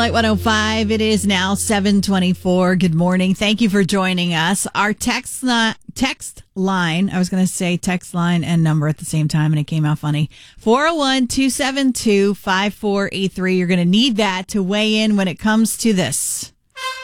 Light 105, it is now 7:24. Good morning. Thank you for joining us. Our text line, I was going to say text line and number at the same time, and it came out funny. 401-272-5483. You're going to need that to weigh in when it comes to this.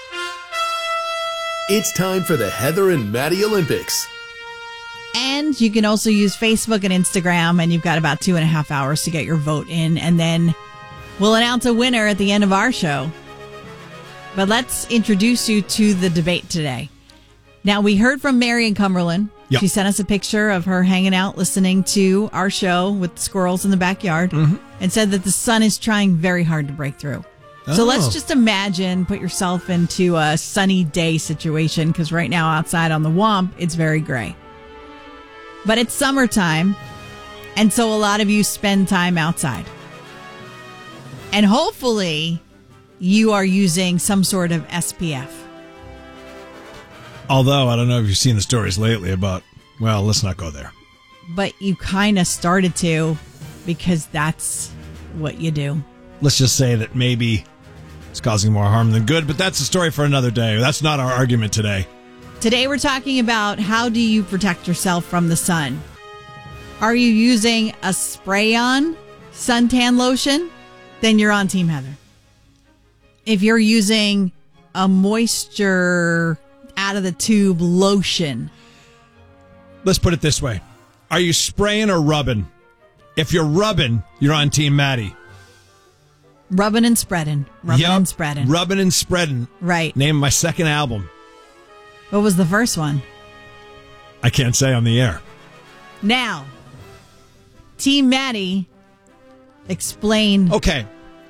It's time for the Heather and Maddie Olympics. And you can also use Facebook and Instagram, and you've got about 2.5 hours to get your vote in, and then we'll announce a winner at the end of our show. But let's introduce you to the debate today. Now, we heard from Mary in Cumberland. Yep. She sent us a picture of her hanging out, listening to our show with the squirrels in the backyard, and said that the sun is trying very hard to break through. So let's just imagine, put yourself into a sunny day situation, because right now outside on the Wamp, it's very gray. But it's summertime, and so a lot of you spend time outside. And hopefully you are using some sort of SPF. Although, I don't know if you've seen the stories lately about, well, let's not go there. But you kind of started to, because that's what you do. Let's just say that maybe it's causing more harm than good, but that's a story for another day. That's not our argument today. Today we're talking about how do you protect yourself from the sun. Are you using a spray-on suntan lotion? Then you're on Team Heather. If you're using a moisture out of the tube lotion. Let's put it this way. Are you spraying or rubbing? If you're rubbing, you're on Team Maddie. Rubbing and spreading. Rubbing and spreading. Rubbing and spreading. Right. Name of my second album. What was the first one? I can't say on the air. Now, Team Maddie, explain. Okay.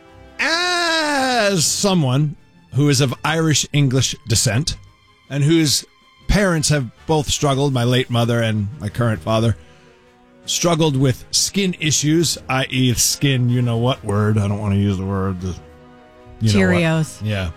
As someone who is of Irish-English descent and whose parents have both struggled, my late mother and my current father, struggled with skin issues, i.e. skin, you know what word. I don't want to use the word. Cheerios. Yeah.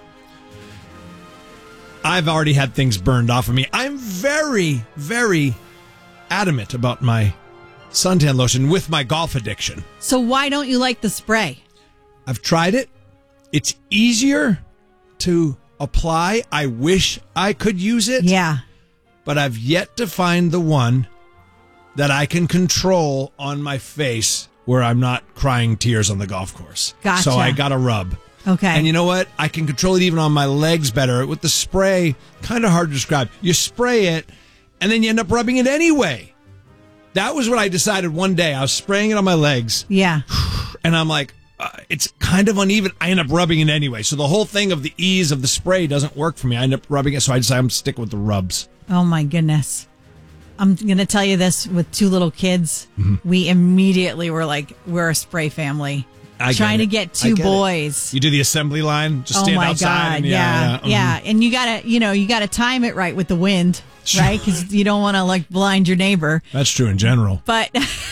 I've already had things burned off of me. I'm very, very adamant about my suntan lotion with my golf addiction. So why don't you like the spray? I've tried it. It's easier to apply. I wish I could use it. Yeah. But I've yet to find the one that I can control on my face where I'm not crying tears on the golf course. Gotcha. So I got a rub. Okay. And you know what? I can control it even on my legs better. With the spray, kind of hard to describe. You spray it, and then you end up rubbing it anyway. That was what I decided one day. I was spraying it on my legs. Yeah. And I'm like, it's kind of uneven. I end up rubbing it anyway. So the whole thing of the ease of the spray doesn't work for me. I end up rubbing it, so I decided I'm sticking with the rubs. Oh, my goodness. I'm going to tell you this, with two little kids, we immediately were like, we're a spray family. Trying to get two boys. You do the assembly line, just stand outside. God, yeah. And you gotta time it right with the wind, right? Because you don't want to like blind your neighbor. That's true in general. But,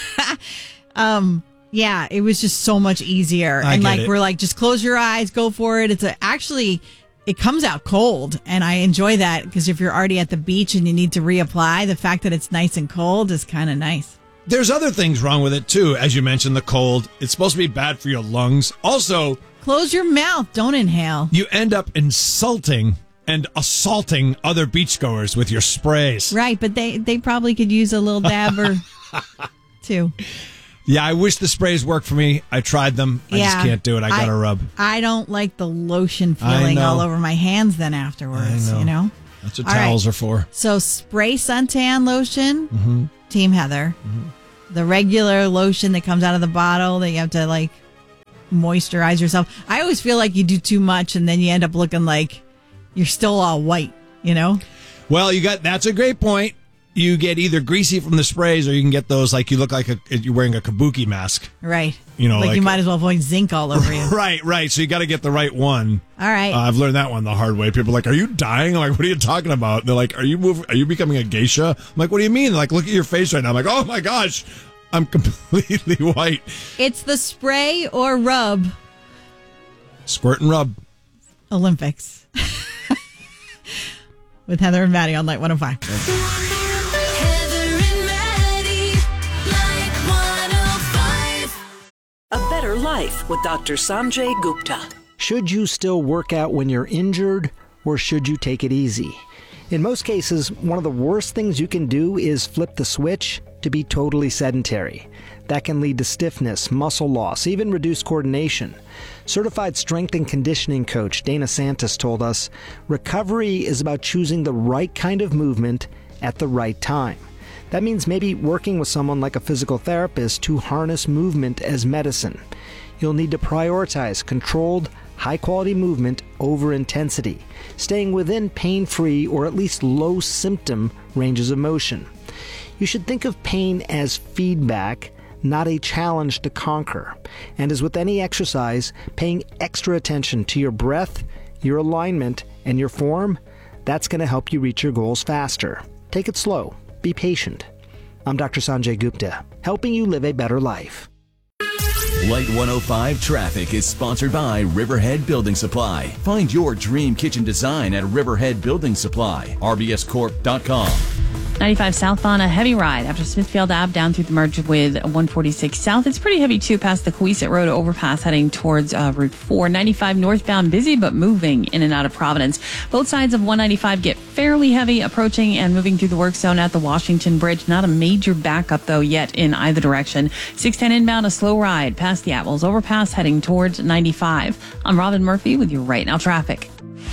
yeah, it was just so much easier. We're like, just close your eyes, go for it. It comes out cold, and I enjoy that because if you're already at the beach and you need to reapply, the fact that it's nice and cold is kind of nice. There's other things wrong with it, too. As you mentioned, the cold. It's supposed to be bad for your lungs. Also, close your mouth. Don't inhale. You end up insulting and assaulting other beachgoers with your sprays. Right, but they probably could use a little dab or two. Yeah, I wish the sprays worked for me. I tried them. I just can't do it. I got to rub. I don't like the lotion feeling all over my hands then afterwards, you know? That's what towels are for. So spray suntan lotion, Team Heather. The regular lotion that comes out of the bottle that you have to like moisturize yourself. I always feel like you do too much and then you end up looking like you're still all white, you know? Well, that's a great point. You get either greasy from the sprays or you can get those like you look like you're wearing a kabuki mask. Right. You know, like you might as well avoid zinc all over you. Right. So you got to get the right one. All right. I've learned that one the hard way. People are like, "Are you dying?" I'm like, "What are you talking about?" They're like, "Are you becoming a geisha?" I'm like, "What do you mean?" They're like, "Look at your face right now." I'm like, "Oh my gosh, I'm completely white." It's the spray or rub. Squirt and rub. Olympics. With Heather and Maddie on Light 105. A Better Life with Dr. Sanjay Gupta. Should you still work out when you're injured, or should you take it easy? In most cases, one of the worst things you can do is flip the switch to be totally sedentary. That can lead to stiffness, muscle loss, even reduced coordination. Certified strength and conditioning coach Dana Santos told us, recovery is about choosing the right kind of movement at the right time. That means maybe working with someone like a physical therapist to harness movement as medicine. You'll need to prioritize controlled, high-quality movement over intensity, staying within pain-free or at least low-symptom ranges of motion. You should think of pain as feedback, not a challenge to conquer. And as with any exercise, paying extra attention to your breath, your alignment, and your form, that's going to help you reach your goals faster. Take it slow. Be patient. I'm Dr. Sanjay Gupta, helping you live a better life. Light 105 Traffic is sponsored by Riverhead Building Supply. Find your dream kitchen design at Riverhead Building Supply. RBScorp.com. 95 southbound, a heavy ride after Smithfield Ave down through the merge with 146 south. It's pretty heavy too past the Coesit Road overpass heading towards Route 4. 95 northbound, busy but moving in and out of Providence. Both sides of 195 get fairly heavy approaching and moving through the work zone at the Washington Bridge. Not a major backup though yet in either direction. 610 inbound, a slow ride past the Atwells overpass heading towards 95. I'm Robin Murphy with your Right Now traffic.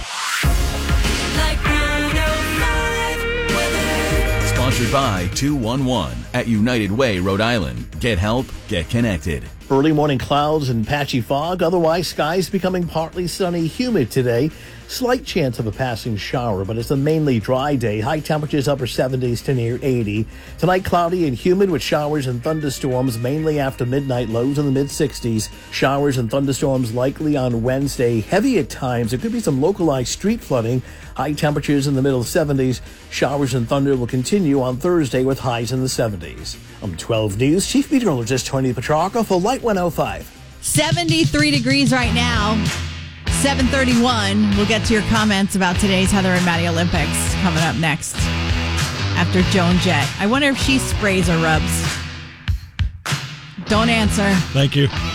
Sponsored by 211 at United Way, Rhode Island. Get help, get connected. Early morning clouds and patchy fog. Otherwise, skies becoming partly sunny, humid today. Slight chance of a passing shower, but it's a mainly dry day. High temperatures upper 70s to near 80. Tonight, cloudy and humid with showers and thunderstorms, mainly after midnight. Lows in the mid-60s. Showers and thunderstorms likely on Wednesday. Heavy at times. There could be some localized street flooding. High temperatures in the middle 70s. Showers and thunder will continue on Thursday with highs in the 70s. I'm 12 News Chief Meteorologist Tony Petrarca for Light 105. 73 degrees right now. 7:31. We'll get to your comments about today's Heather and Maddie Olympics coming up next after Joan Jett. I wonder if she sprays or rubs. Don't answer. Thank you.